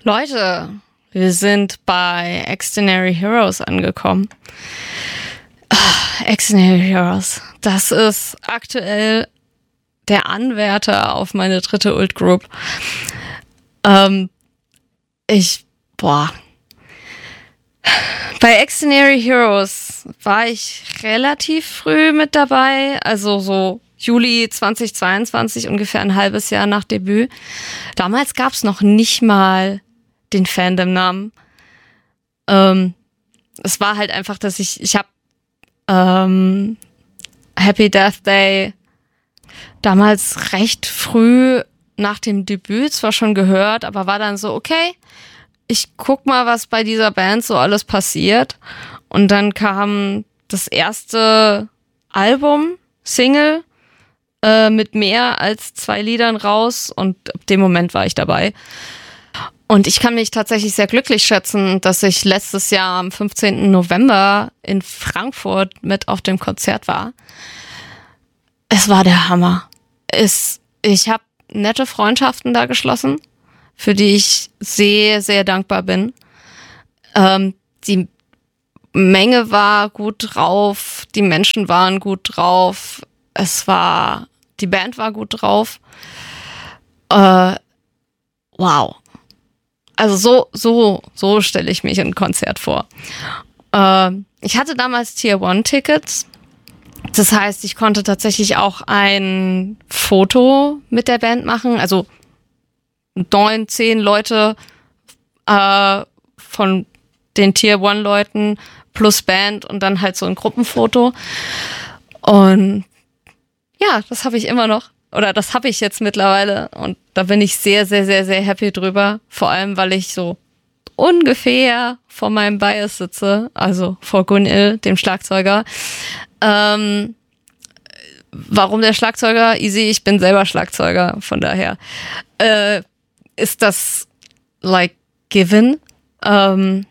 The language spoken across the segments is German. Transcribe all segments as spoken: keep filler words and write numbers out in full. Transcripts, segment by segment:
Leute, wir sind bei Extraordinary Heroes angekommen. Ah, Extraordinary Heroes, das ist aktuell der Anwärter auf meine dritte Ult Group. Ähm, ich, boah. Bei Extraordinary Heroes war ich relativ früh mit dabei, also so Juli zweitausendzweiundzwanzig, ungefähr ein halbes Jahr nach Debüt. Damals gab es noch nicht mal den Fandom-Namen. Ähm, es war halt einfach, dass ich, ich habe ähm, Happy Death Day damals recht früh nach dem Debüt zwar schon gehört, aber war dann so, okay, ich guck mal, was bei dieser Band so alles passiert. Und dann kam das erste Album, Single, äh, mit mehr als zwei Liedern raus und ab dem Moment war ich dabei. Und ich kann mich tatsächlich sehr glücklich schätzen, dass ich letztes Jahr am fünfzehnten November in Frankfurt mit auf dem Konzert war. Es war der Hammer. Es, ich habe nette Freundschaften da geschlossen, für die ich sehr, sehr dankbar bin. Ähm, die Menge war gut drauf, die Menschen waren gut drauf, es war, die Band war gut drauf. Äh, wow. Also so, so, so stelle ich mich ein Konzert vor. Äh, ich hatte damals Tier-One-Tickets. Das heißt, ich konnte tatsächlich auch ein Foto mit der Band machen. Also neun, zehn Leute äh, von den Tier-One-Leuten plus Band und dann halt so ein Gruppenfoto. Und ja, das habe ich immer noch. Oder das habe ich jetzt mittlerweile und da bin ich sehr, sehr, sehr, sehr happy drüber. Vor allem, weil ich so ungefähr vor meinem Bias sitze, also vor Gunil, dem Schlagzeuger. Ähm, warum der Schlagzeuger? Easy, ich bin selber Schlagzeuger, von daher äh, ist das like given. Ähm,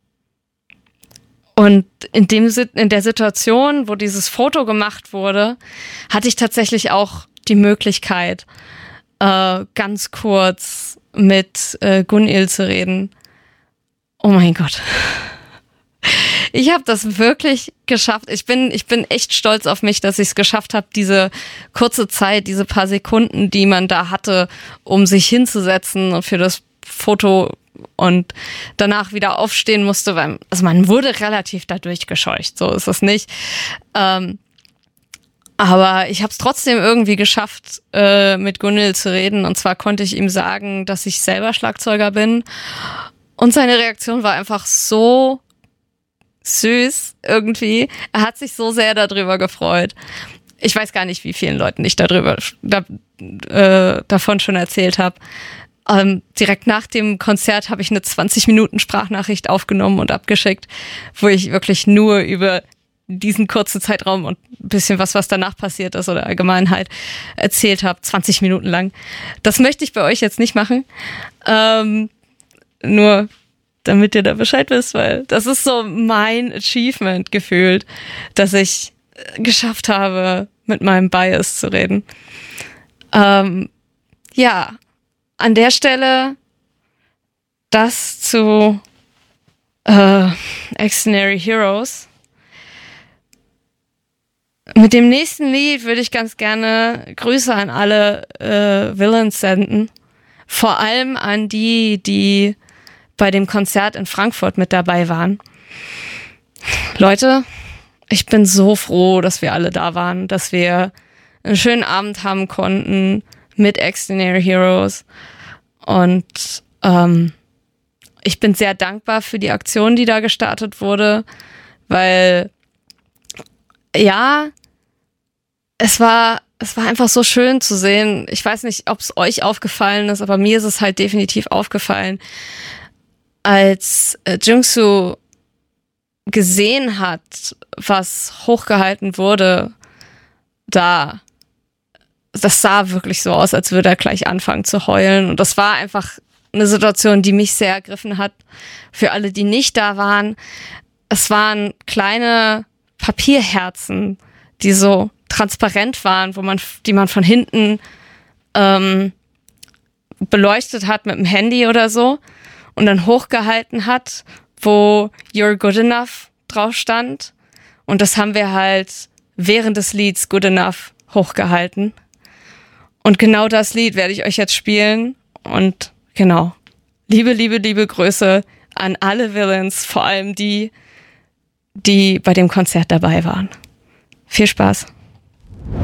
und in dem in der Situation, wo dieses Foto gemacht wurde, hatte ich tatsächlich auch die Möglichkeit, äh, ganz kurz mit äh, Gunil zu reden. Oh mein Gott. Ich habe das wirklich geschafft. Ich bin, ich bin echt stolz auf mich, dass ich es geschafft habe, diese kurze Zeit, diese paar Sekunden, die man da hatte, um sich hinzusetzen für das Foto und danach wieder aufstehen musste, weil also man wurde relativ dadurch gescheucht, so ist es nicht. Ähm, Aber ich habe es trotzdem irgendwie geschafft, äh, mit Gunil zu reden. Und zwar konnte ich ihm sagen, dass ich selber Schlagzeuger bin. Und seine Reaktion war einfach so süß irgendwie. Er hat sich so sehr darüber gefreut. Ich weiß gar nicht, wie vielen Leuten ich darüber da, äh, davon schon erzählt habe. Ähm, direkt nach dem Konzert habe ich eine zwanzig Minuten Sprachnachricht aufgenommen und abgeschickt, wo ich wirklich nur über diesen kurzen Zeitraum und ein bisschen was, was danach passiert ist oder allgemein halt erzählt habe, zwanzig Minuten lang. Das möchte ich bei euch jetzt nicht machen. Ähm, nur damit ihr da Bescheid wisst, weil das ist so mein Achievement gefühlt, dass ich geschafft habe, mit meinem Bias zu reden. Ähm, ja, an der Stelle das zu äh, Extraordinary Heroes. Mit dem nächsten Lied würde ich ganz gerne Grüße an alle äh, Villains senden. Vor allem an die, die bei dem Konzert in Frankfurt mit dabei waren. Leute, ich bin so froh, dass wir alle da waren, dass wir einen schönen Abend haben konnten mit Extraordinary Heroes. Und ähm, ich bin sehr dankbar für die Aktion, die da gestartet wurde, weil ja, es war, es war einfach so schön zu sehen. Ich weiß nicht, ob es euch aufgefallen ist, aber mir ist es halt definitiv aufgefallen, als äh, Jungsu gesehen hat, was hochgehalten wurde, da, das sah wirklich so aus, als würde er gleich anfangen zu heulen. Und das war einfach eine Situation, die mich sehr ergriffen hat. Für alle, die nicht da waren, es waren kleine Papierherzen, die so transparent waren, wo man, die man von hinten ähm, beleuchtet hat mit dem Handy oder so. und dann hochgehalten hat, wo You're Good Enough drauf stand. Und das haben wir halt während des Lieds Good Enough hochgehalten. Und genau das Lied werde ich euch jetzt spielen. Und genau, liebe, liebe, liebe Grüße an alle Villains, vor allem die, die bei dem Konzert dabei waren. Viel Spaß.